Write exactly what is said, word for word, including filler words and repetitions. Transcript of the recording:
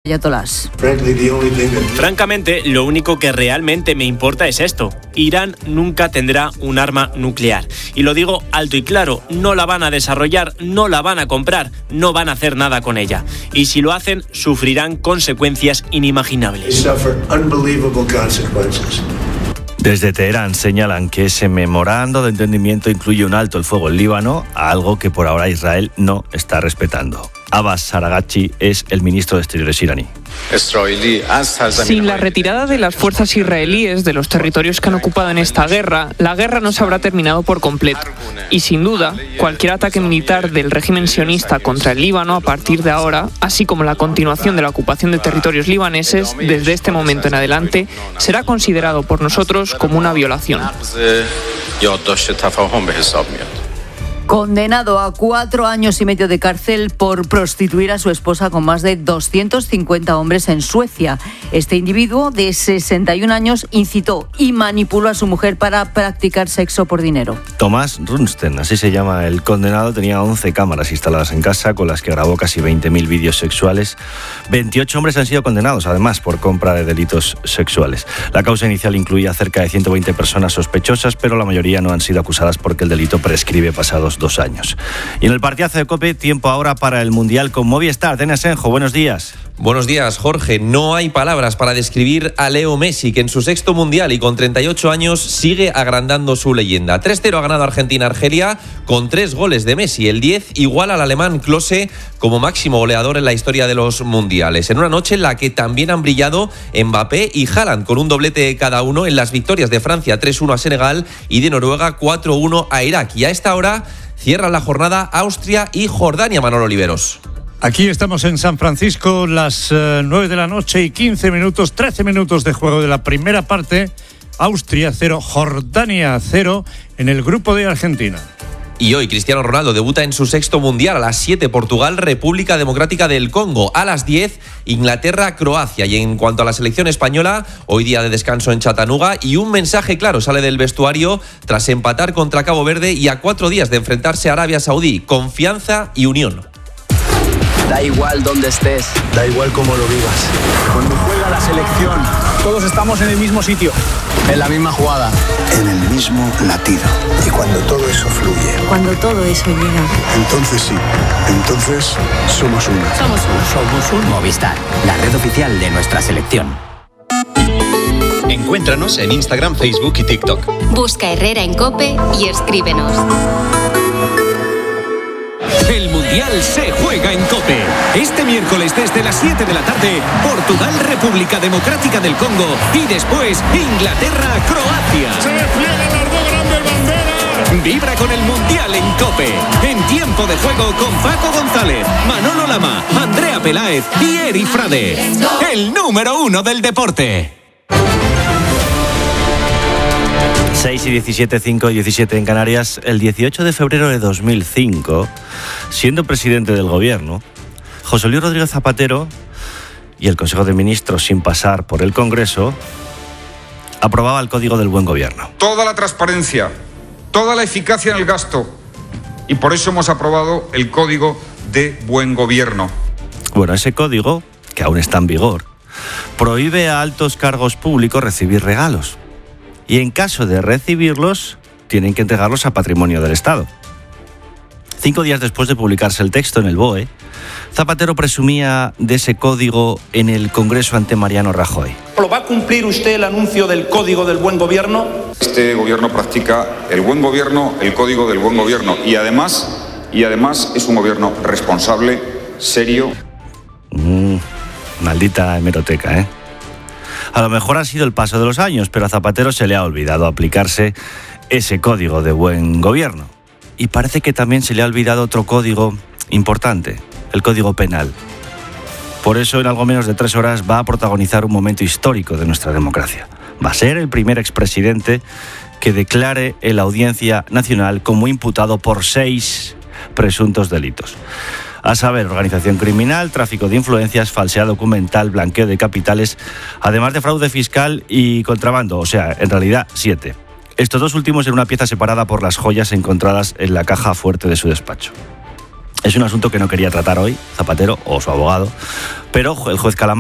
ayatolás. Francamente, lo único que realmente me importa es esto. Irán nunca tendrá un arma nuclear. Y lo digo alto y claro, no la van a desarrollar, no la van a comprar, no van a hacer nada con ella. Y si lo hacen, sufrirán consecuencias inimaginables. Desde Teherán señalan que ese memorando de entendimiento incluye un alto el fuego en Líbano, algo que por ahora Israel no está respetando. Abbas Araghchi es el ministro de Exteriores iraní. Sin la retirada de las fuerzas israelíes de los territorios que han ocupado en esta guerra, la guerra no se habrá terminado por completo. Y sin duda, cualquier ataque militar del régimen sionista contra el Líbano a partir de ahora, así como la continuación de la ocupación de territorios libaneses desde este momento en adelante, será considerado por nosotros como una violación. Condenado a cuatro años y medio de cárcel por prostituir a su esposa con más de doscientos cincuenta hombres en Suecia. Este individuo de sesenta y un años incitó y manipuló a su mujer para practicar sexo por dinero. Tomás Runsten, así se llama el condenado, tenía once cámaras instaladas en casa con las que grabó casi veinte mil vídeos sexuales. veintiocho hombres han sido condenados, además, por compra de delitos sexuales. La causa inicial incluía cerca de ciento veinte personas sospechosas, pero la mayoría no han sido acusadas porque el delito prescribe pasados dos años. Y en el partidazo de COPE, tiempo ahora para el Mundial con Movistar. Denis Asenjo, buenos días. Buenos días, Jorge. No hay palabras para describir a Leo Messi, que en su sexto Mundial y con treinta y ocho años sigue agrandando su leyenda. tres cero ha ganado Argentina-Argelia con tres goles de Messi. El diez igual al alemán Klose como máximo goleador en la historia de los Mundiales. En una noche en la que también han brillado Mbappé y Haaland, con un doblete cada uno en las victorias de Francia tres uno a Senegal y de Noruega cuatro uno a Irak. Y a esta hora cierran la jornada Austria y Jordania, Manolo Oliveros. Aquí estamos en San Francisco, las uh, nueve de la noche y quince minutos, trece minutos de juego de la primera parte. Austria cero, Jordania cero en el grupo de Argentina. Y hoy Cristiano Ronaldo debuta en su sexto Mundial. A las siete, Portugal, República Democrática del Congo. A las diez, Inglaterra, Croacia. Y en cuanto a la selección española, hoy día de descanso en Chattanooga. Y un mensaje claro sale del vestuario tras empatar contra Cabo Verde y a cuatro días de enfrentarse a Arabia Saudí. Confianza y unión. Da igual dónde estés, da igual cómo lo vivas. Cuando juega la selección, todos estamos en el mismo sitio, en la misma jugada, en el mismo latido. Y cuando todo eso fluye, cuando todo eso llega, entonces sí, entonces somos uno. Somos uno. Somos un Movistar, la red oficial de nuestra selección. Encuéntranos en Instagram, Facebook y TikTok. Busca Herrera en COPE y escríbenos. El Mundial se juega en COPE. Este miércoles desde las siete de la tarde, Portugal, República Democrática del Congo y después Inglaterra, Croacia. Se despliegan las dos grandes banderas. Vibra con el Mundial en COPE. En tiempo de juego con Paco González, Manolo Lama, Andrea Peláez y Eri Frade. El número uno del deporte. seis y diecisiete, cinco y diecisiete en Canarias. El dieciocho de febrero de dos mil cinco, siendo presidente del gobierno, José Luis Rodríguez Zapatero y el Consejo de Ministros, sin pasar por el Congreso, aprobaba el Código del Buen Gobierno. Toda la transparencia, toda la eficacia en el gasto, y por eso hemos aprobado el Código de Buen Gobierno. Bueno, ese código, que aún está en vigor, prohíbe a altos cargos públicos recibir regalos. Y en caso de recibirlos, tienen que entregarlos a patrimonio del Estado. Cinco días después de publicarse el texto en el B O E, Zapatero presumía de ese código en el Congreso ante Mariano Rajoy. ¿Lo va a cumplir usted el anuncio del Código del Buen Gobierno? Este gobierno practica el buen gobierno, el Código del Buen Gobierno, y además, y además es un gobierno responsable, serio. Mm, maldita hemeroteca, ¿eh? A lo mejor ha sido el paso de los años, pero a Zapatero se le ha olvidado aplicarse ese Código de Buen Gobierno. Y parece que también se le ha olvidado otro código importante, el Código Penal. Por eso, en algo menos de tres horas, va a protagonizar un momento histórico de nuestra democracia. Va a ser el primer expresidente que declare en la Audiencia Nacional como imputado por seis presuntos delitos. A saber, organización criminal, tráfico de influencias, falsedad documental, blanqueo de capitales, además de fraude fiscal y contrabando, o sea, en realidad, siete. Estos dos últimos en una pieza separada por las joyas encontradas en la caja fuerte de su despacho. Es un asunto que no quería tratar hoy Zapatero o su abogado, pero el juez Calamar